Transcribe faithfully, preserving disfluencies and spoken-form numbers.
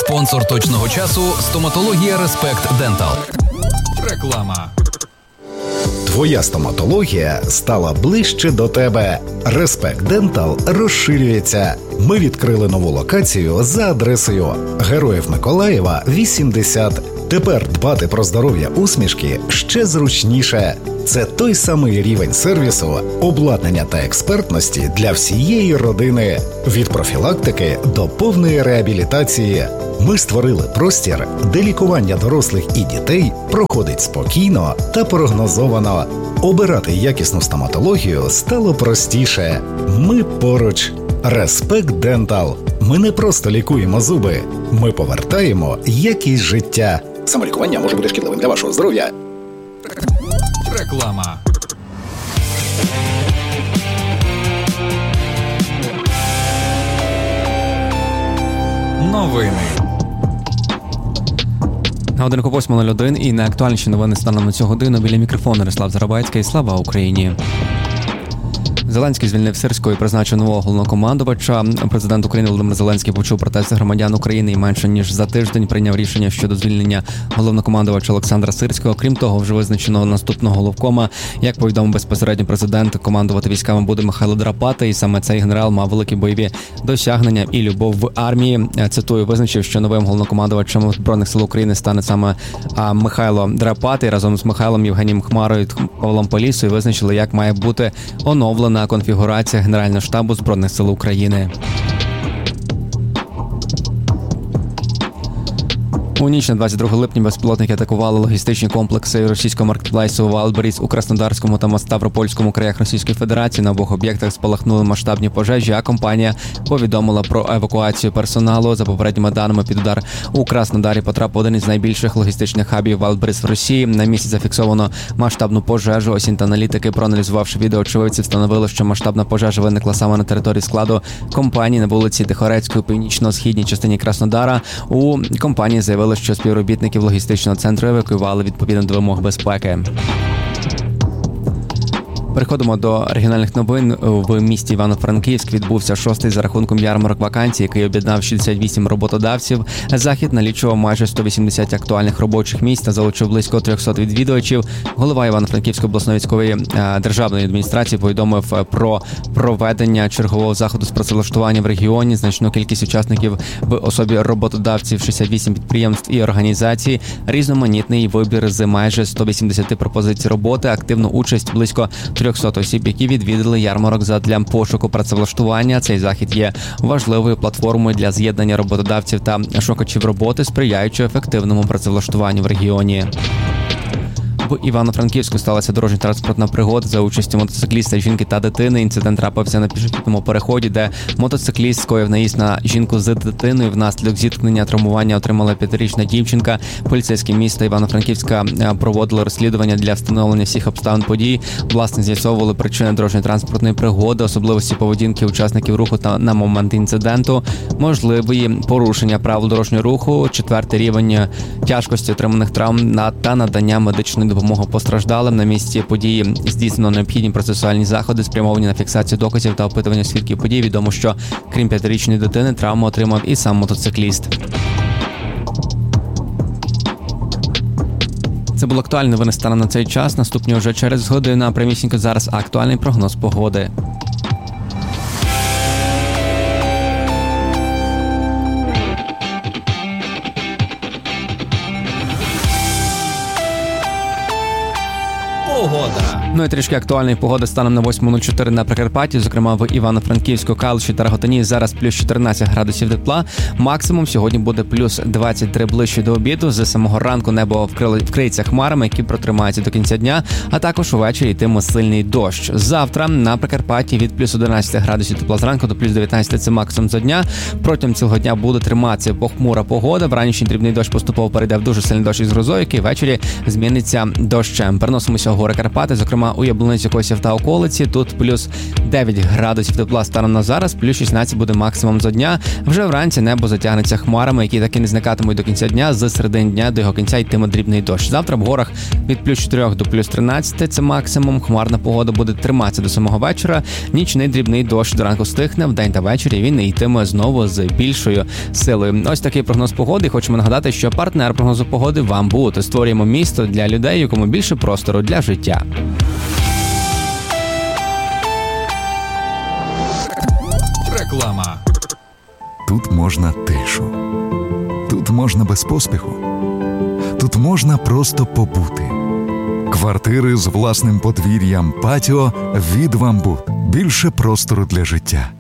Спонсор точного часу – стоматологія Респект Дентал. Реклама. Твоя стоматологія стала ближче до тебе. Респект Дентал розширюється. Ми відкрили нову локацію за адресою Героїв Миколаєва, вісімдесят. Тепер дбати про здоров'я усмішки ще зручніше. Це той самий рівень сервісу, обладнання та експертності для всієї родини. Від профілактики до повної реабілітації. Ми створили простір, де лікування дорослих і дітей проходить спокійно та прогнозовано. Обирати якісну стоматологію стало простіше. Ми поруч. Респект Дентал. Ми не просто лікуємо зуби. Ми повертаємо якість життя. Самолікування може бути шкідливим для вашого здоров'я. Реклама. Новини. На годинку восьма нуль один і найактуальніші новини станом на цю годину. Біля мікрофону Ярослав Зарабайський. Слава Україні! Зеленський звільнив Сирського і призначив нового головнокомандувача. Президент України Володимир Зеленський почув протести громадян України і менше ніж за тиждень прийняв рішення щодо звільнення головнокомандувача Олександра Сирського. Крім того, вже визначено наступного головкома. Як повідомив безпосередньо президент, командувати військами буде Михайло Драпата, і саме цей генерал мав великі бойові досягнення і любов в армії. Цитую, визначив, що новим головнокомандувачем Збройних сил України стане саме Михайло Драпата. І разом з Михайлом Євгенієм Хмарою і Павлом Полісою визначили, як має бути оновлена конфігурація Генерального штабу Збройних сил України. У ніч на двадцять друге липня безпілотники атакували логістичні комплекси російського маркетплейсу Wildberries у Краснодарському та Ставропольському краях Російської Федерації. На обох об'єктах спалахнули масштабні пожежі, а компанія повідомила про евакуацію персоналу. За попередніми даними, під удар у Краснодарі потрапив один із найбільших логістичних хабів Wildberries в Росії. На місці зафіксовано масштабну пожежу. Осінь-аналітики, проаналізувавши відео очевидців, встановили, що масштабна пожежа виникла саме на території складу компанії на вулиці Тихорецької, північно-східній частині Краснодара. У компанії заявили, що співробітників логістичного центру евакуювали відповідно до вимог безпеки. Переходимо до регіональних новин. В місті Івано-Франківськ відбувся шостий за рахунком ярмарок вакансій, який об'єднав шістдесят вісім роботодавців. Захід налічував майже сто вісімдесят актуальних робочих місць та залучив близько триста відвідувачів. Голова Івано-Франківської обласної військової державної адміністрації повідомив про проведення чергового заходу з працевлаштування в регіоні. Значну кількість учасників в особі роботодавців, шістдесят вісім підприємств і організацій, різноманітний вибір з майже сто вісімдесят пропозицій роботи, активну участь близько триста осіб, які відвідали ярмарок задля пошуку працевлаштування. Цей захід є важливою платформою для з'єднання роботодавців та шукачів роботи, сприяючи ефективному працевлаштуванню в регіоні. В Івано-Франківську сталася дорожньо-транспортна пригода за участю мотоцикліста, жінки та дитини. Інцидент трапився на пішохідному переході, де мотоцикліст скоїв наїзд на жінку з дитиною. Внаслідок зіткнення травмування отримала п'ятирічна дівчинка. Поліцейські міста Івано-Франківська проводили розслідування для встановлення всіх обставин подій. Власне, з'ясовували причини дорожньо-транспортної пригоди, особливості поведінки учасників руху та на момент інциденту, можливі порушення правил дорожнього руху, четвертий рівень тяжкості отриманих травм та надання медичної допомоги постраждалим. На місці події здійснено необхідні процесуальні заходи, спрямовані на фіксацію доказів та опитування свідків подій. Відомо, що крім п'ятирічної дитини, травму отримав і сам мотоцикліст. Це було актуальне новини станом на цей час. Наступні вже через годину, а прямісінько зараз актуальний прогноз погоди. Погода. Ну і трішки актуальної погоди станом на восьма нуль чотири на Прикарпатті, зокрема в Івано-Франківську, Калуші та Роготині. Зараз плюс чотирнадцять градусів тепла. Максимум сьогодні буде плюс двадцять три ближче до обіду. З самого ранку небо вкрили, вкриється хмарами, які протримаються до кінця дня, а також увечері йтиме сильний дощ. Завтра на Прикарпатті від плюс одинадцять градусів тепла зранку до плюс дев'ятнадцять це максимум за дня. Протягом цілого дня буде триматися похмура погода. Вранішній дрібний дощ поступово перейде в дуже сильний дощ із грозою, який ввечері зміниться дощем. Переносимося в гори Карпати, зокрема зокрема у Яблуниці, Косів та околиці. Тут плюс дев'ять градусів тепла станом на зараз, плюс шістнадцять буде максимум за дня. Вже вранці небо затягнеться хмарами, які таки не зникатимуть до кінця дня. З середини дня до його кінця йтиме дрібний дощ. Завтра в горах від плюс чотири до плюс тринадцять, це максимум. Хмарна погода буде триматися до самого вечора. Нічний дрібний дощ до ранку стихне, вдень та ввечері він йтиме знову з більшою силою. Ось такий прогноз погоди. Хочемо нагадати, що партнер прогнозу погоди вам буде. Створюємо місто для людей, якому більше простору для життя. Реклама. Тут можна тишу. Тут можна без поспіху. Тут можна просто побути. Квартири з власним подвір'ям, патіо від «Вамбут». Більше простору для життя.